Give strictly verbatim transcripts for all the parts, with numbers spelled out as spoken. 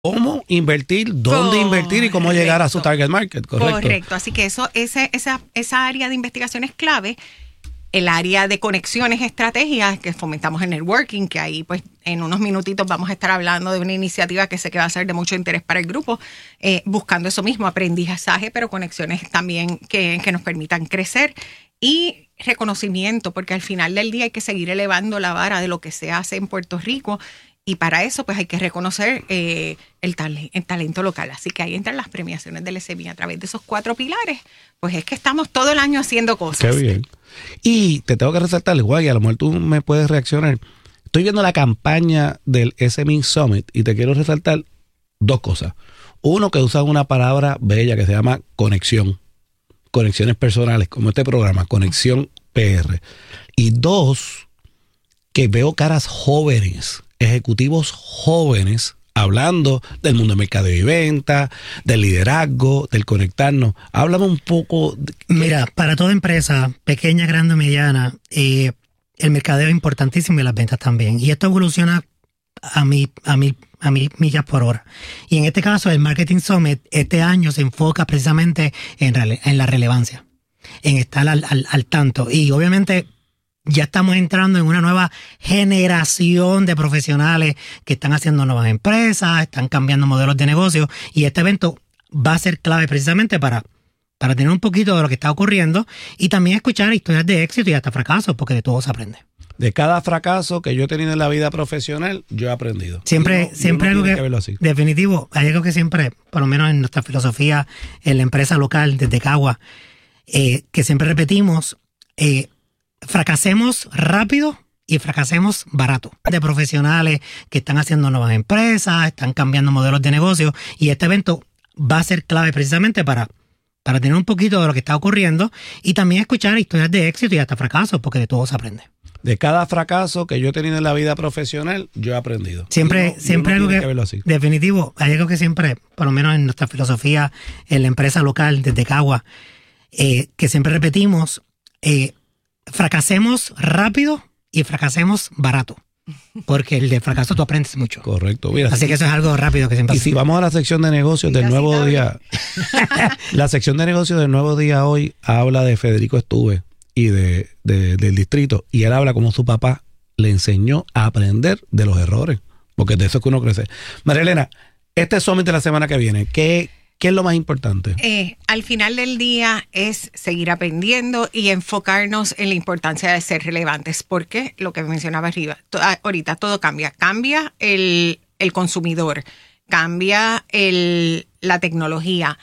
cómo invertir, dónde Correcto. invertir y cómo llegar a su target market. Correcto. Correcto. Así que eso, ese, esa, esa área de investigación es clave. El área de conexiones, estrategias, que fomentamos el networking, que ahí pues en unos minutitos vamos a estar hablando de una iniciativa que sé que va a ser de mucho interés para el grupo, eh, buscando eso mismo, aprendizaje, pero conexiones también que, que nos permitan crecer. Y reconocimiento, porque al final del día hay que seguir elevando la vara de lo que se hace en Puerto Rico. Y para eso, pues hay que reconocer eh, el, tal, el talento local. Así que ahí entran las premiaciones del S M I a través de esos cuatro pilares. Pues es que estamos todo el año haciendo cosas. Qué bien. Y te tengo que resaltar, igual, y a lo mejor tú me puedes reaccionar. Estoy viendo la campaña del S M I Summit y te quiero resaltar dos cosas. Uno, que usan una palabra bella que se llama conexión. Conexiones personales, como este programa, Conexión P R. Y dos, que veo caras jóvenes, ejecutivos jóvenes, hablando del mundo de mercadeo y venta, del liderazgo, del conectarnos. Háblame un poco. De... Mira, para toda empresa, pequeña, grande o mediana, eh, el mercadeo es importantísimo y las ventas también. Y esto evoluciona a mil, a mil, a mil millas por hora. Y en este caso, el Marketing Summit este año se enfoca precisamente en, en la relevancia, en estar al, al, al tanto. Y obviamente ya estamos entrando en una nueva generación de profesionales que están haciendo nuevas empresas, están cambiando modelos de negocio, y este evento va a ser clave precisamente para, para tener un poquito de lo que está ocurriendo y también escuchar historias de éxito y hasta fracasos, porque de todo se aprende. De cada fracaso que yo he tenido en la vida profesional, yo he aprendido. Siempre, no, siempre no algo que, que verlo así. Definitivo, hay algo que siempre, por lo menos en nuestra filosofía, en la empresa local desde Cagua, eh, que siempre repetimos, eh, fracasemos rápido y fracasemos barato. De profesionales que están haciendo nuevas empresas, están cambiando modelos de negocio, y este evento va a ser clave precisamente para, para tener un poquito de lo que está ocurriendo y también escuchar historias de éxito y hasta fracasos, porque de todo se aprende. De cada fracaso que yo he tenido en la vida profesional, yo he aprendido. Siempre, no, siempre algo que, que verlo así. Definitivo, hay algo que siempre, por lo menos en nuestra filosofía, en la empresa local desde Cagua, eh, que siempre repetimos, eh, fracasemos rápido y fracasemos barato, porque el de fracaso tú aprendes mucho. Correcto. Mira, así que eso es algo rápido que siempre. Y si vamos a la sección de negocios del Nuevo Día, la sección de negocios del Nuevo Día hoy habla de Federico Estuve y de, de del distrito, y él habla como su papá le enseñó a aprender de los errores, porque de eso es que uno crece. María Elena, este summit de la semana que viene, ¿qué ¿Qué es lo más importante? Eh, al final del día es seguir aprendiendo y enfocarnos en la importancia de ser relevantes, porque lo que mencionaba arriba, to- ahorita todo cambia. Cambia el, el consumidor, cambia el, la tecnología,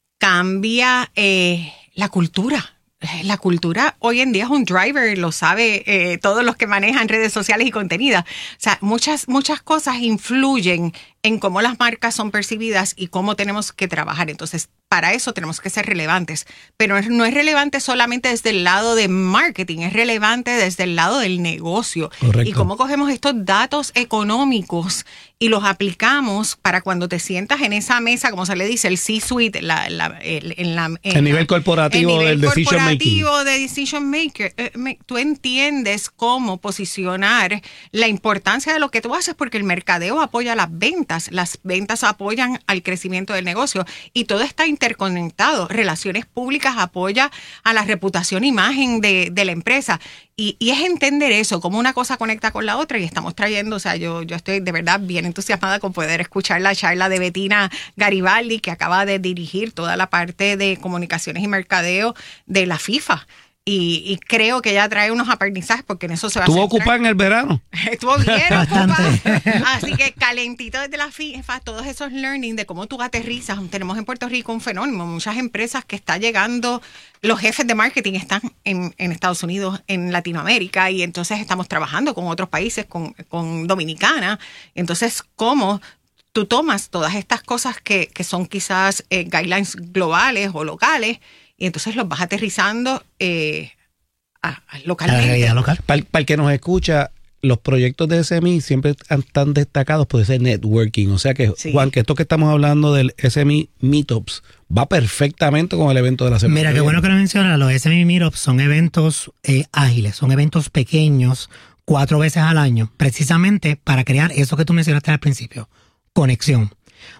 cambia eh, la cultura. La cultura hoy en día es un driver, lo sabe eh, todos los que manejan redes sociales y contenido. O sea, muchas, muchas cosas influyen en cómo las marcas son percibidas y cómo tenemos que trabajar. Entonces, para eso tenemos que ser relevantes. Pero no es relevante solamente desde el lado de marketing, es relevante desde el lado del negocio. Correcto. Y cómo cogemos estos datos económicos y los aplicamos para cuando te sientas en esa mesa, como se le dice, el C-suite, la, la, el, en la, en el nivel corporativo el nivel del decision corporativo making. de decision maker. Eh, me, tú entiendes cómo posicionar la importancia de lo que tú haces, porque el mercadeo apoya las ventas, las ventas apoyan al crecimiento del negocio y todo está interconectado. Relaciones públicas apoya a la reputación, imagen de, de la empresa. Y, y es entender eso, cómo una cosa conecta con la otra, y estamos trayendo, o sea, yo, yo estoy de verdad bien entusiasmada con poder escuchar la charla de Bettina Garibaldi, que acaba de dirigir toda la parte de comunicaciones y mercadeo de la FIFA. Y, y creo que ella trae unos aprendizajes, porque en eso se va a ¿Estuvo centrar. ocupada en el verano? Estuvo bien ocupada. Así que calentito desde la FIFA, todos esos learning de cómo tú aterrizas. Tenemos en Puerto Rico un fenómeno, muchas empresas que está llegando, los jefes de marketing están en, en Estados Unidos, en Latinoamérica, y entonces estamos trabajando con otros países, con, con Dominicana. Entonces, ¿cómo tú tomas todas estas cosas que, que son quizás eh, guidelines globales o locales, y entonces los vas aterrizando eh, a, a localmente? A la realidad local. Para, para el que nos escucha, los proyectos de S M I siempre están destacados por ese networking. O sea que, sí. Juan, que esto que estamos hablando del S M I Meetups va perfectamente con el evento de la semana. Mira, qué bueno que lo mencionas. Los S M I Meetups son eventos eh, ágiles, son eventos pequeños, cuatro veces al año, precisamente para crear eso que tú mencionaste al principio, conexión.